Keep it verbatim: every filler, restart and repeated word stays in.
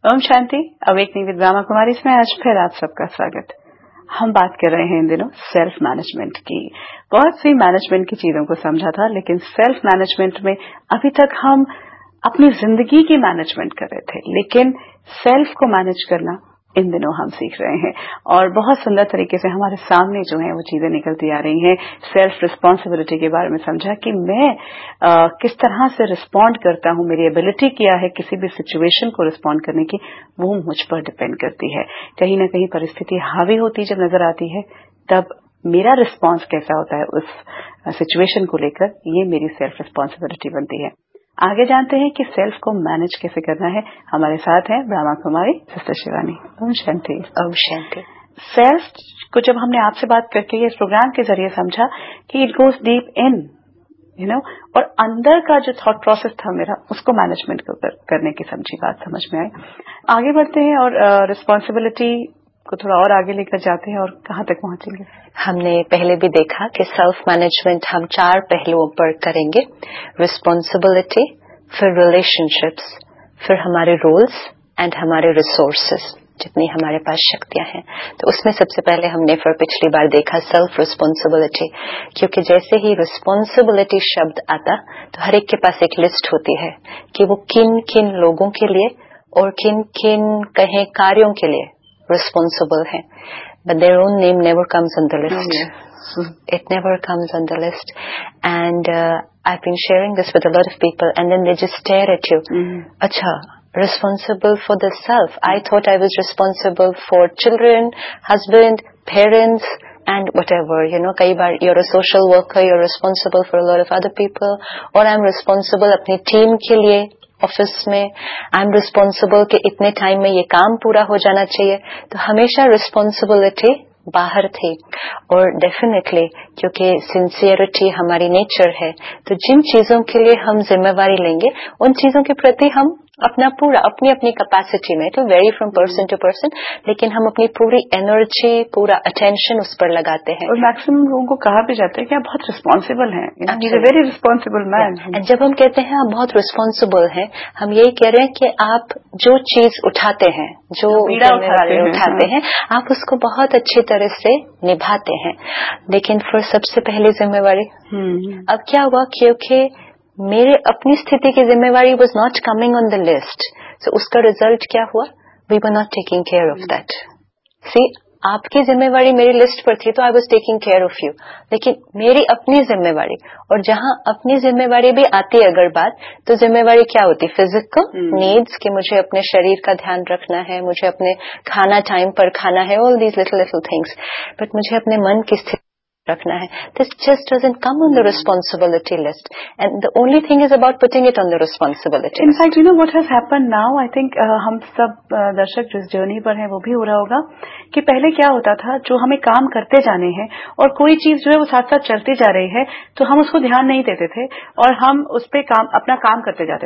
Om Shanti. Awakening with Brahma Kumari में आज फिर आप सबका स्वागत। हम बात कर रहे हैं इन दिनों सेल्फ मैनेजमेंट की। बहुत सी मैनेजमेंट की चीजों को समझा था, लेकिन सेल्फ मैनेजमेंट में अभी तक हम अपनी जिंदगी की मैनेजमेंट कर रहे थे, लेकिन सेल्फ को मैनेज करना इन दिनों हम सीख रहे हैं और बहुत सुंदर तरीके से हमारे सामने जो है वो चीजें निकलती आ रही हैं। सेल्फ रिस्पॉन्सिबिलिटी के बारे में समझा कि मैं आ, किस तरह से रिस्पॉन्ड करता हूं, मेरी एबिलिटी क्या है किसी भी सिचुएशन को रिस्पॉन्ड करने की, वो मुझ पर डिपेंड करती है। कहीं ना कहीं परिस्थिति हावी होती जब नजर आती है, तब मेरा रिस्पॉन्स कैसा होता है उस सिचुएशन को लेकर, ये मेरी सेल्फ रिस्पॉन्सिबिलिटी बनती है। आगे जानते हैं कि सेल्फ को मैनेज कैसे करना है। हमारे साथ हैं ब्रह्मा कुमारी सिस्टर शिवानी। ओम शांति। ओम शांति। सेल्फ को जब हमने आपसे बात करके इस प्रोग्राम के जरिए समझा कि it goes deep in you know और अंदर का जो थॉट प्रोसेस था मेरा, उसको मैनेजमेंट करने की समझी बात समझ में आई। आगे बढ़ते हैं और रिस्पॉन्सिबिलिटी को थोड़ा और आगे लेकर जाते हैं और कहाँ तक पहुंचेंगे। हमने पहले भी देखा कि सेल्फ मैनेजमेंट हम चार पहलुओं पर करेंगे। रिस्पॉन्सिबिलिटी, फिर रिलेशनशिप्स, फिर हमारे रोल्स एंड हमारे रिसोर्सेज, जितनी हमारे पास शक्तियां हैं। तो उसमें सबसे पहले हमने फिर पिछली बार देखा सेल्फ रिस्पॉन्सिबिलिटी, क्योंकि जैसे ही रिस्पॉन्सिबिलिटी शब्द आता तो हर एक के पास एक लिस्ट होती है कि वो किन किन लोगों के लिए और किन किन कहें कार्यों के लिए responsible hai, but their own name never comes on the list. Oh, yes. It never comes on the list. And uh, I've been sharing this with a lot of people, and then they just stare at you. Mm. Acha, responsible for the self. I thought I was responsible for children, husband, parents, and whatever, you know, kai baar you're a social worker, you're responsible for a lot of other people, or I'm responsible apni team ke liye, office में I am responsible कि इतने time में ये काम पूरा हो जाना चाहिए। तो हमेशा रिस्पॉन्सिबिलिटी बाहर थी। और डेफिनेटली क्योंकि सिंसियरिटी हमारी नेचर है, तो जिन चीजों के लिए हम जिम्मेवारी लेंगे उन चीजों के प्रति हम अपना पूरा अपनी अपनी कैपेसिटी में, to very from person to person, लेकिन हम अपनी पूरी एनर्जी, पूरा अटेंशन उस पर लगाते हैं। और मैक्सिमम लोगों को कहा भी जाता है कि आप बहुत रिस्पॉन्सिबल हैं, he is a very responsible man. जब हम कहते हैं आप बहुत रिस्पॉन्सिबल हैं, हम यही कह रहे हैं कि आप जो चीज उठाते हैं, जो जिम्मेवारी उठाते हैं, आप उसको बहुत अच्छी तरह से निभाते हैं। लेकिन फिर सबसे पहली जिम्मेवारी अब क्या हुआ, क्योंकि मेरे अपनी स्थिति की जिम्मेवारी was not coming on the list, सो उसका रिजल्ट क्या हुआ, we were not taking care of that. सी, आपकी जिम्मेवारी मेरी लिस्ट पर थी तो I was taking care of you, लेकिन मेरी अपनी जिम्मेवारी, और जहां अपनी जिम्मेवारी भी आती है अगर बात, तो जिम्मेवारी क्या होती, फिजिकल नीड्स, कि मुझे अपने शरीर का ध्यान रखना है, मुझे अपने खाना टाइम पर खाना है, all these little little things, but मुझे अपने मन की स्थिति रखना है। This just doesn't come on the responsibility list, and the only thing is about putting it on the responsibility in list. fact, you know what has happened now, I think uh, हम सब uh, दर्शक जिस journey पर हैं वो भी हो रहा होगा कि पहले क्या होता था, जो हमें काम करते जाने हैं और कोई चीज जो है वो साथ साथ चलती जा रही है, तो हम उसको ध्यान नहीं देते थे और हम उस पे काम अपना काम करते जाते